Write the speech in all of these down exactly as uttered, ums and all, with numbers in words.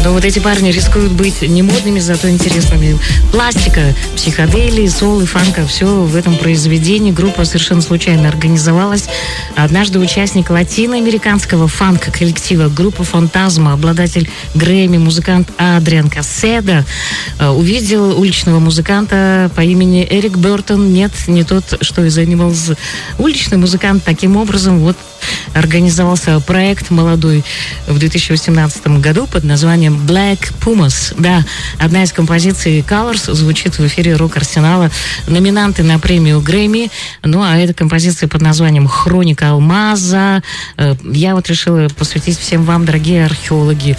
Но вот эти парни рискуют быть не модными, зато интересными. Пластика, психоделии, соул и фанка — все в этом произведении. Группа совершенно случайно организовалась. Однажды участник латиноамериканского фанк-коллектива группы «Фантазма», обладатель Грэмми, музыкант Адриан Касседо, увидел уличного музыканта по имени Эрик Бертон. Нет, не тот, что из Animals. Уличный музыкант. Таким образом, вот организовался проект молодой в две тысячи восемнадцатом году под названием Black Pumas. Да, одна из композиций Colors звучит в эфире Рок-Арсенала. Номинанты на премию Грэмми. Ну, а эта композиция под названием «Хроника алмаза». Я вот решила посвятить всем вам, дорогие археологи.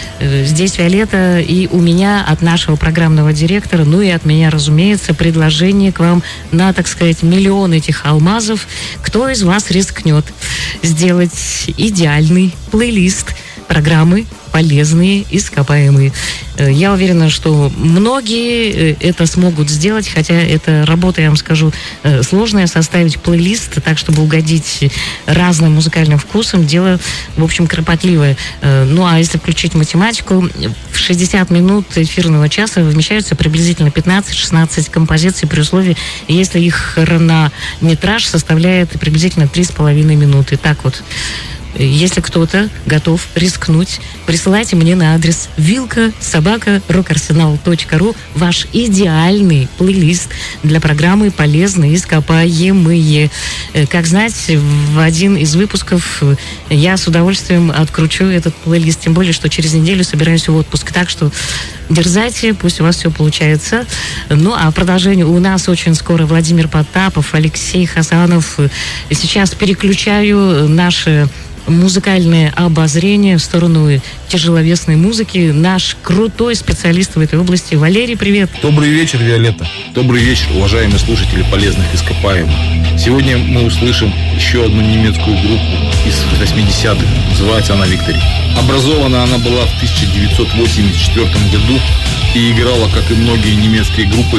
Здесь Виолетта, и у меня от нашего программного директора, ну и от меня, разумеется, предложение к вам на, так сказать, миллион этих алмазов. Кто из вас рискнет сделать идеальный плейлист программы «Полезные ископаемые»? Я уверена, что многие это смогут сделать, хотя это работа, я вам скажу, сложная. Составить плейлист так, чтобы угодить разным музыкальным вкусам, дело, в общем, кропотливое. Ну, а если включить математику, в шестьдесят минут эфирного часа вмещаются приблизительно пятнадцать-шестнадцать композиций, при условии, если их хронометраж составляет приблизительно три с половиной минуты. Так вот. Если кто-то готов рискнуть, присылайте мне на адрес вилка собака рокарсенал точка ру ваш идеальный плейлист для программы «Полезные ископаемые». Как знать, в один из выпусков я с удовольствием откручу этот плейлист, тем более, что через неделю собираюсь в отпуск. Так что дерзайте, пусть у вас все получается. Ну, а в продолжение у нас очень скоро Владимир Потапов, Алексей Хасанов. Сейчас переключаю наши музыкальное обозрение в сторону тяжеловесной музыки. Наш крутой специалист в этой области Валерий, привет. Добрый вечер, Виолетта. Добрый вечер, уважаемые слушатели полезных ископаемых. Сегодня мы услышим еще одну немецкую группу из восьмидесятых. Называется она «Виктори». Образована она была в тысяча девятьсот восемьдесят четвёртом году и играла, как и многие немецкие группы,